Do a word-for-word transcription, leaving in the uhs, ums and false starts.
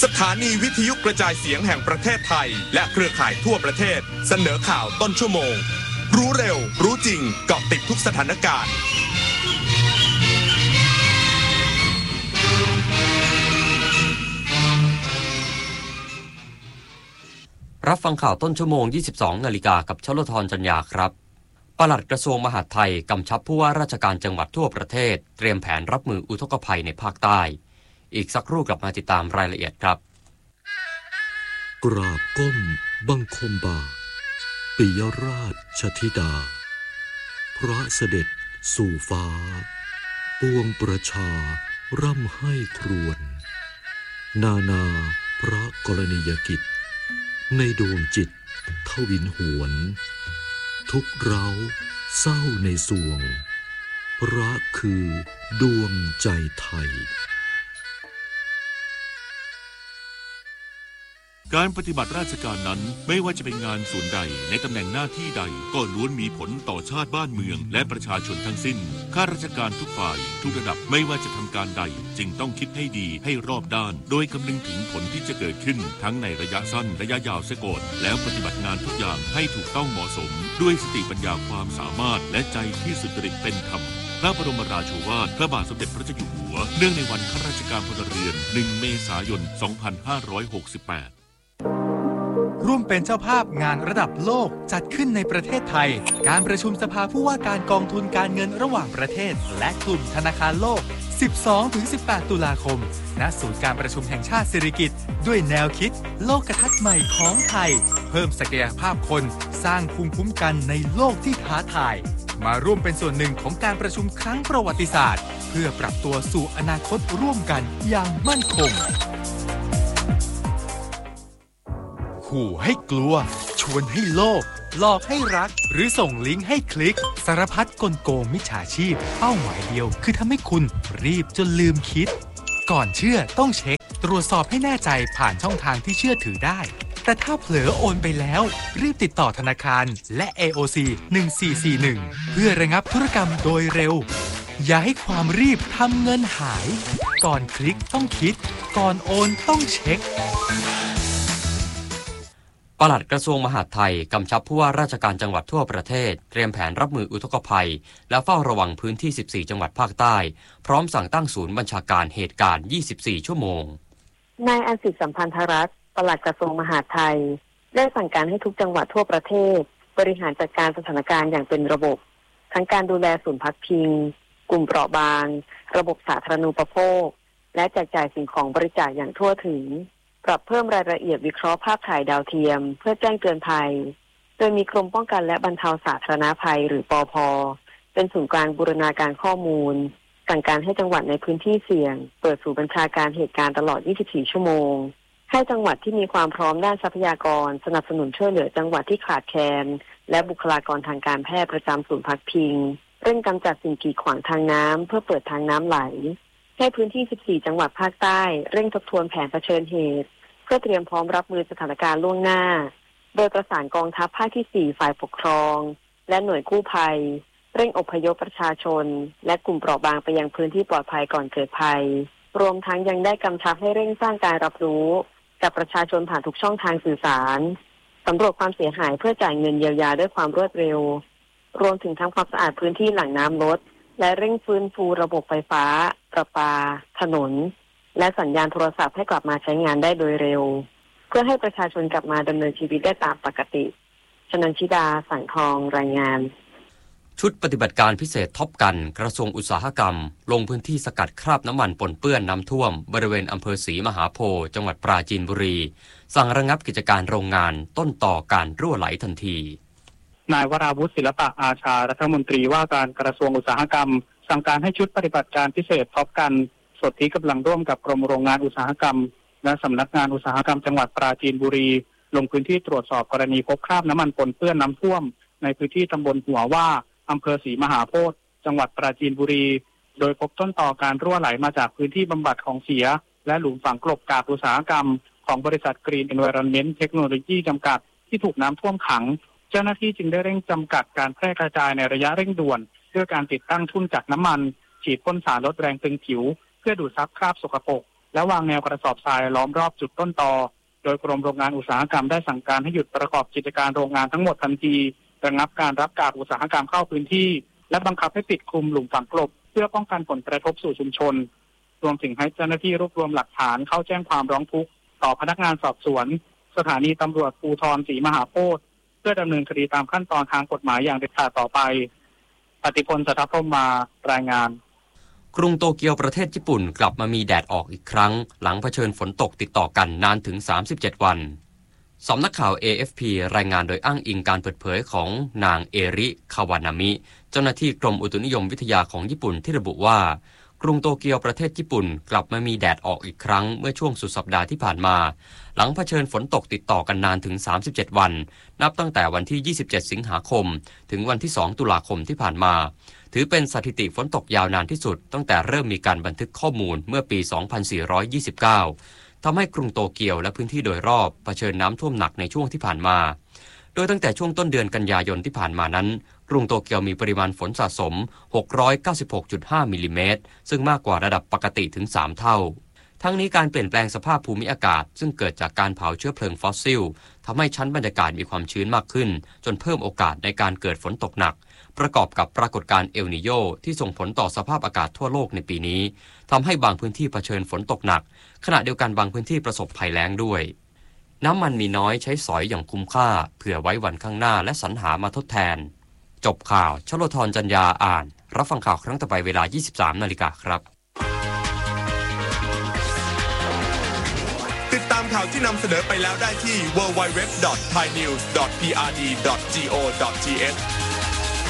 สถานีวิทยุกระจายเสียงแห่งประเทศไทยและเครือข่ายทั่วประเทศเสนอข่าวต้นชั่วโมงรู้เร็วรู้จริงเกาะติดทุกสถานการณ์รับฟังข่าวต้นชั่วโมง ยี่สิบสอง นาฬิกากับชลธรจัญญาครับปลัดกระทรวงมหาดไทยกำชับผู้ว่าราชการจังหวัดทั่วประเทศเตรียมแผนรับมืออุทกภัยในภาคใต้อีกสักครู่กลับมาติดตามรายละเอียดครับกราบก้มบังคมบาทปิยราชธิดาพระเสด็จสู่ฟ้าปวงประชาร่ำให้ครวญนานาพระกรณียกิจในดวงจิตทวินหวนทุกเร้าเศร้าในสวงพระคือดวงใจไทยการปฏิบัติราชการนั้นไม่ว่าจะเป็นงานส่วนใดในตำแหน่งหน้าที่ใดก็ล้วนมีผลต่อชาติบ้านเมืองและประชาชนทั้งสิ้นข้าราชการทุกฝ่ายทุกระดับไม่ว่าจะทำการใดจึงต้องคิดให้ดีให้รอบด้านโดยคำนึงถึงผลที่จะเกิดขึ้นทั้งในระยะสั้นระยะยาวเสียก่อนแล้วปฏิบัติงานทุกอย่างให้ถูกต้องเหมาะสมด้วยสติปัญญาความสามารถและใจที่สุจริตเป็นธรรมพระบรมราโชวาทพระบาทสมเด็จพระเจ้าอยู่หัวเนื่องในวันข้าราชการพลเรือนหนึ่งเมษายนสองพันห้าร้อยหกสิบแปดร่วมเป็นเจ้าภาพงานระดับโลกจัดขึ้นในประเทศไทยการประชุมสภาผู้ว่าการกองทุนการเงินระหว่างประเทศและกลุ่มธนาคารโลก สิบสองถึงสิบแปด ตุลาคมณศูนย์การประชุมแห่งชาติสิริกิติ์ด้วยแนวคิดโลกทัศน์ใหม่ของไทยเพิ่มศักยภาพคนสร้างภูมิคุ้มกันในโลกที่ท้าทายมาร่วมเป็นส่วนหนึ่งของการประชุมครั้งประวัติศาสตร์เพื่อปรับตัวสู่อนาคตร่วมกันอย่างมั่นคงขู่ให้กลัวชวนให้โลภหลอกให้รักหรือส่งลิงก์ให้คลิกสารพัดกลโกงมิจฉาชีพเป้าหมายเดียวคือทำให้คุณรีบจนลืมคิดก่อนเชื่อต้องเช็คตรวจสอบให้แน่ใจผ่านช่องทางที่เชื่อถือได้แต่ถ้าเผลอโอนไปแล้วรีบติดต่อธนาคารและ เอ โอ ซี หนึ่งสี่สี่หนึ่งเพื่อระงับธุรกรรมโดยเร็วอย่าให้ความรีบทำเงินหายก่อนคลิกต้องคิดก่อนโอนต้องเช็คปลัดกระทรวงมหาดไทยกำชับผู้ว่าราชการจังหวัดทั่วประเทศเตรียมแผนรับมืออุทกภัยและเฝ้าระวังพื้นที่สิบสี่จังหวัดภาคใต้พร้อมสั่งตั้งศูนย์บัญชาการเหตุการณ์ยี่สิบสี่ชั่วโมงนายอันสิทธิสัมพันธรัตน์ปลัดกระทรวงมหาดไทยได้สั่งการให้ทุกจังหวัดทั่วประเทศบริหารจัดการสถานการณ์อย่างเป็นระบบทั้งการดูแลศูนย์พักพิงกลุ่มเปราะบางระบบสาธารณูปโภคและแจกจ่ายสิ่งของบริจาคอย่างทั่วถึงปรับเพิ่มรายละเอียดวิเคราะห์ภาพถ่ายดาวเทียมเพื่อแจ้งเตือนภัยโดยมีกรมป้องกันและบรรเทาสาธารณภัยหรือปภ.เป็นศูนย์กลางบูรณาการข้อมูลสั่งการให้จังหวัดในพื้นที่เสี่ยงเปิดศูนย์บัญชาการเหตุการณ์ตลอดยี่สิบสี่ชั่วโมงให้จังหวัดที่มีความพร้อมด้านทรัพยากรสนับสนุนช่วยเหลือจังหวัดที่ขาดแคลนและบุคลากรทางการแพทย์ประจำศูนย์พักพิงเร่งกำจัดสิ่งกีดขวางทางน้ำเพื่อเปิดทางน้ำไหลให้พื้นที่สิบสี่จังหวัดภาคใต้เร่งทบทวนแผนเผชิญเหตุเพื่อเตรียมพร้อมรับมือสถานการณ์ล่วงหน้าโดยประสานกองทัพภาคที่สี่ฝ่ายปกครองและหน่วยกู้ภัยเร่งอพยพประชาชนและกลุ่มเปราะบางไปยังพื้นที่ปลอดภัยก่อนเกิดภัยรวมทั้งยังได้กำชับให้เร่งสร้างการรับรู้กับประชาชนผ่านทุกช่องทางสื่อสารสำรวจความเสียหายเพื่อจ่ายเงินเยียวยาด้วยความรวดเร็วรวมถึงทำความสะอาดพื้นที่หลังน้ำลดและเร่งฟื้นฟูระบบไฟฟ้าประปาถนนและสัญญาณโทรศัพท์ให้กลับมาใช้งานได้โดยเร็วเพื่อให้ประชาชนกลับมาดำเนินชีวิตได้ตามปกติชนันชิดาสังทองรายงานชุดปฏิบัติการพิเศษท็อปกันกระทรวงอุตสาหกรรมลงพื้นที่สกัดคราบน้ำมันปนเปื้อนน้ำท่วมบริเวณอำเภอศรีมหาโพธิ์จังหวัดปราจีนบุรีสั่งระงับกิจการโรงงานต้นต่อการรั่วไหลทันทีนายวราวุฒิศิลปะอาชารัฐมนตรีว่าการกระทรวงอุตสาหกรรมสั่งการให้ชุดปฏิบัติการพิเศษท็อปกันส่วนที่กำลังร่วมกับกรมโรงงานอุตสาหกรรมและสำนักงานอุตสาหกรรมจังหวัดปราจีนบุรีลงพื้นที่ตรวจสอบกรณีพบคราบน้ำมันปนเปื้อนน้ำท่วมในพื้นที่ตำบลหัวว่าอำเภอศรีมหาโพธิ์จังหวัดปราจีนบุรีโดยพบต้นต่อการรั่วไหลมาจากพื้นที่บำบัดของเสียและหลุมฝังกลบกากอุตสาหกรรมของบริษัท Green Environment Technology จำกัดที่ถูกน้ำท่วมขังเจ้าหน้าที่จึงได้เร่งจำกัดการแพร่กระจายในระยะเร่งด่วนด้วยการติดตั้งทุ่นจักรน้ำมันฉีดพ่นสารลดแรงตึงผิวเพื่อดูดซับคราบสกปรกและวางแนวกระสอบทรายล้อมรอบจุดต้นตอโดยกรมโรงงานอุตสาหกรรมได้สั่งการให้หยุดประกอบกิจการโรงงานทั้งหมดทันทีระงับการรับกากอุตสาหกรรมเข้าพื้นที่และบังคับให้ปิดคลุมหลุมฝังกลบเพื่อป้องกันผลกระทบสู่ชุมชนรวมถึงให้เจ้าหน้าที่รวบรวมหลักฐานเข้าแจ้งความร้องทุกข์ต่อพนักงานสอบสวนสถานีตำรวจภูธรศรีมหาโพธิ์เพื่อดำเนินคดีตามขั้นตอนทางกฎหมายอย่างเด็ดขาดต่อไปปฏิพล สัทธพรหมมารายงานกรุงโตเกียวประเทศญี่ปุ่นกลับมามีแดดออกอีกครั้งหลังเผชิญฝนตกติดต่อกันนานถึงสามสิบเจ็ดวันสำนักข่าว เอ เอฟ พี รายงานโดยอ้างอิงการเปิดเผยของนางเอริคาวานามิเจ้าหน้าที่กรมอุตุนิยมวิทยาของญี่ปุ่นที่ระบุว่ากรุงโตเกียวประเทศญี่ปุ่นกลับมามีแดดออกอีกครั้งเมื่อช่วงสุดสัปดาห์ที่ผ่านมาหลังเผชิญฝนตกติดต่อกันนานถึงสามสิบเจ็ดวันนับตั้งแต่วันที่ยี่สิบเจ็ดสิงหาคมถึงวันที่สองตุลาคมที่ผ่านมาถือเป็นสถิติฝนตกยาวนานที่สุดตั้งแต่เริ่มมีการบันทึกข้อมูลเมื่อปีสองพันสี่ร้อยยี่สิบเก้าทำให้กรุงโตเกียวและพื้นที่โดยรอบเผชิญน้ำท่วมหนักในช่วงที่ผ่านมาโดยตั้งแต่ช่วงต้นเดือนกันยายนที่ผ่านมานั้นกรุงโตเกียวมีปริมาณฝนสะสม หกร้อยเก้าสิบหกจุดห้า มิลลิเมตรซึ่งมากกว่าระดับปกติถึงสามเท่าทั้งนี้การเปลี่ยนแปลงสภาพภูมิอากาศซึ่งเกิดจากการเผาเชื้อเพลิงฟอสซิลทำให้ชั้นบรรยากาศมีความชื้นมากขึ้นจนเพิ่มโอกาสในการเกิดฝนตกหนักประกอบกับปรากฏการณ์เอลนีโญที่ส่งผลต่อสภาพอากาศทั่วโลกในปีนี้ทำให้บางพื้นที่เผชิญฝนตกหนักขณะเดียวกันบางพื้นที่ประสบภัยแล้งด้วยน้ำมันมีน้อยใช้สอยอย่างคุ้มค่าเผื่อไว้วันข้างหน้าและสรรหามาทดแทนจบข่าวชโลธรจันยาอ่านรับฟังข่าวครั้งต่อไปเวลา ยี่สิบสาม นาฬิกาครับติดตามข่าวที่นำเสนอไปแล้วได้ที่ ดับเบิลยู ดับเบิลยู ดับเบิลยู ดอท ไทยนิวส์ ดอท พี อาร์ ดี ดอท จี โอ ดอท ที เอช